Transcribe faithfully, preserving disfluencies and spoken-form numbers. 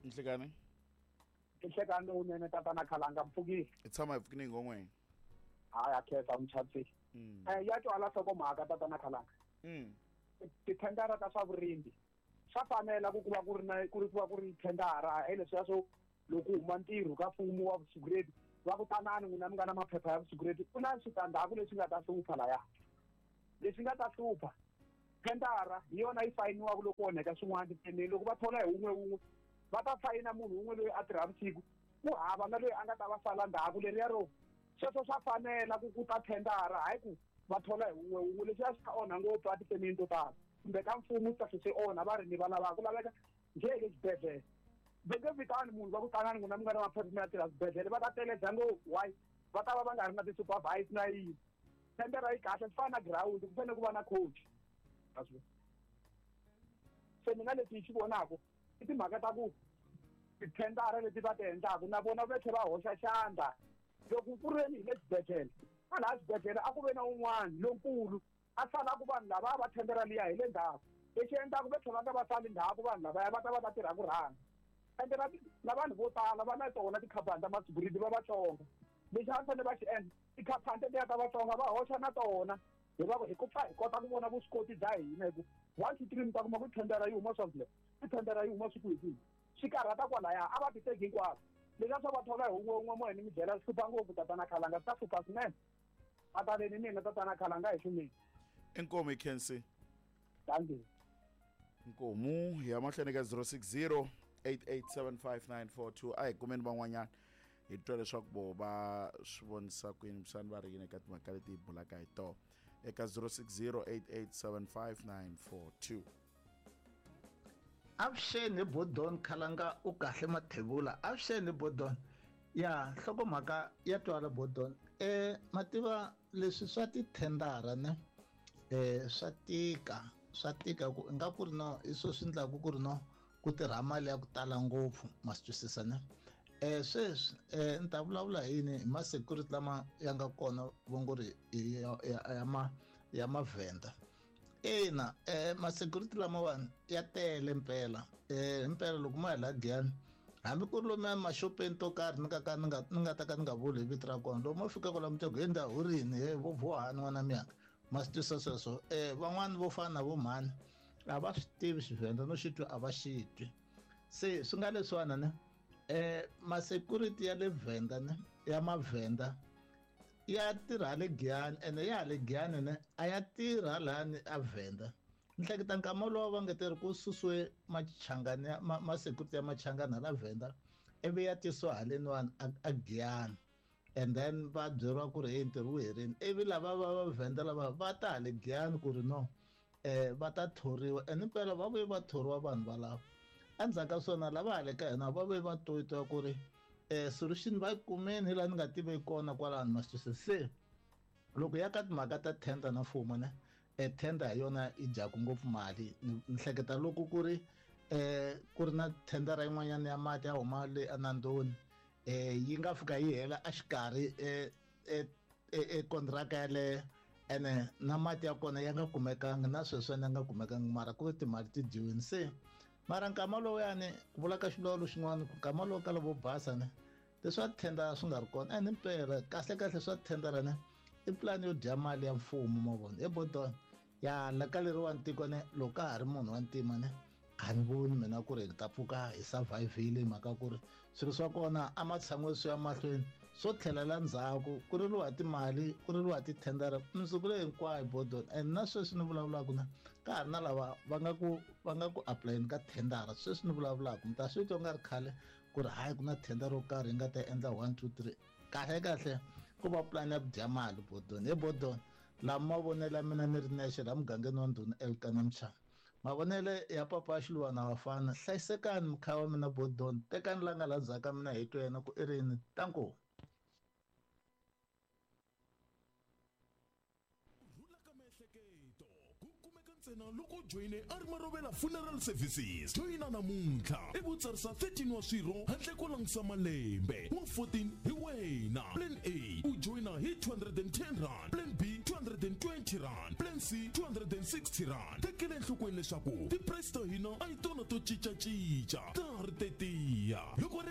Inhlekani? Inhlekani unene tatana Khalanga Mpfukile. Itshama ipfukini ngongweni. Hayi akhetha umchatsi. Mm. Eh ya twala soko mhaka tatana Khalanga. Mm. Tithendara ta swa vurimi. Swa fanela ku kuva ku ri na ku ri ku va ku ri thendara hi leswi swo loko huma ntirho ka mfumo wa vusikureti va ku tanani n'wina mi nga na maphepha ya vusikureti ku na switandzhaku leswi nga ta hlupha laya. Leswi nga ta hlupha thendara hi yona yi fayiniwaka loko onheka swin'wana titendeni loko va thola hi wun'we wun'we va ta fayina munhu wun'we loyi a tirha vusiku ku hava na loyi a nga ta va sala ndhaku leriya ro sweswo swa fanela ku ku ta thendara hayi ku va thola hi wun'we wun'we leswi a swi ta onha ngopfu a titendeni to tala kumbe ka mfumo swi ta swi onha va ri ni va lavaka ku laveka njhe le xibedhlele va nge vitani munhu va ku tanani n'wina mi nga na maphepha ya tirha swibedhlele va ta teleza ngopfu why va ta va va nga ri na ti-supervise na yini thendara yi kahle swi fana na girawundi ku fanele ku va na coach se mina leti hi xi vonaka i timhaka ta ku tithendara leti va ti endlaka na vona va tlhela va hoxa xandla loko ku ri ni hi le xibedhlele a laha xibedhlele a ku ve na un'wana lonkulu a salaka vanhu lava va thendera liya hi le ndhaku lexi endlaka va tlhela va nga va sali ndhaku vanhu lavaya va ta va ta tirha ku rhanga thendera na vanhu vo tala va na tona tikhampani ta masecurity va vatsonga lexi a fanele va xi endla tikhampani tetiya ta vatsonga va hoxa na tona hi va hi ku pfa hi kota ku vona vuswikoti bya hina hi ku one two three mi ta kuma ku thendera yi huma swakule i thendera yi huma swi kwihi swi karhata kwalaya a va ti teki hinkwaswo leswiya swa va thola hi wun'we wun'we mo hi ni mi byela swi hlupha ngopfu tatana Khalanga swi ta hlupha swinene a taleni mina tatana Khalanga hi swinene Inkomo ikhensi thank Inkomo ya mahlweni ka zero six zero eight eight seven five nine four two ai kumeni van'wanyana hi twa leswaku vo va swi vonisa kwini misani va ri yini eka timhaka leti hi bulaka hi tona eka zero six zero eight eight seven five nine four two. Avuxeni Bodon Khalanga u kahle mathebula avuxeni Bodon ya nhloko mhaka ya twala Bodon eh mativa leswi swa tithendara ne eh swa tika swa tika ku nga ku ri no iso swi ndlaku ku ri no ku tirha mali ya ku tala ngopfu masitwisisa ne eh sweswi eh ni ta vulavula yini hi ma security lama ya nga kona vongori ya ma ya mavenda ina eh ma security lama wani ya tele mpela eh mpela loko ma hela giyani hambi ku ri lomu maxopeni to karhi ni ka ka ni nga ni nga ta ka ni nga vuli hi vito ra kona loko ma fika kwala mutego hi ndhawu rini he vo vohani n'wana miyanga ma swi twisa sweswo eh van'wani vo fana na vo mhani a va swi tivi xivenda no xi twi a va xi twi se swi nga leswiwana ne eh ma security ya le Venda ne ya mavenda ya tirha le Giyani ene ya le Giyani ne a ya tirha lani a Venda ni hleketa nkama lowu va nga teri ku suswe machangani ma, ma security ya machangani la Venda ivi ya tisiwa haleni wani a Giyani and then va byeriwa ku ri hi ntirho wu herini ivi lava va va Venda lava va ta hale Giyani ku ri no eh va ta thoriwa ene mpela va vuye va thoriwa vanhu valava endzhaku ka swona lava hale ka hina va vuye va toyitoya ku ri eh solution va yi kumeni hi laha ni nga tivi kona kwalani masitwisi se loko ya ka timhaka ta tender na mfumo ne eh tender hi yona yi dyaku ngopfu mali ni hleketa loko ku ri eh ku ri na tendera yin'wanyana ya mati ya huma le eNandoni eh yi nga fika yi hela a xikarhi eh eh kontraka yaleyo ene na mati ya kona ya nga kumekanga na sweswo ya nga kumekanga mara ku ri timali ti dyiwini se mara nkama lowuyani ku vula ka xilolo xin'wana ku nkama lowu ka lovo basa ne leswa thendara swi nga ri kona ene mpela kahle kahle swa thendara ne i pulani yo dya mali ya mfumo ma vona e Bodon ya la ka leriwani tiko ne loko ka ha ri munhu wa ntima ne a ni voni mina ku ri hi ta pfuka hi survive-ile hi mhaka ku ri swilo swa kona a ma tshan'we swi ya mahlweni swo tlhelela ndzhaku ku riliwa timali ku riliwa tithendara mundzuku leyi hinkwayo Bodon and na sweswi ni vulavulaka na ka ha ri na lava va nga ku va nga ku aplayeni ka thendara sweswi ni vulavulaka mi ta swi twa nga ri khale ku ri hayi ku na thendara ro karhi yi nga ta endla one two three kahle kahle ku va pulani ya ku dya mali Bodon he Bodon lama mavonelo ya mina ni ri nexe laha mugangeni wa Ndhuna Elkana Mchana mavonele ya papa xilwa na vafana hlayisekani mukhawa wa mina Bodon tekani la nga la ndzhaka mina hi twa yena ku i rini tanko ntsena loko joyine a ri marovela funeral services joyina namuntlha i vutsarisa thirteen wa swirho handle ko langisa malembe wa fourteen hi wena plan A u joyina hi two hundred ten rand plan B two hundred twenty rand plan C two hundred sixty rand tekele enhlokweni leswaku ti-price ta hina a hi tona to cincacinca ta ha ri thirteen loko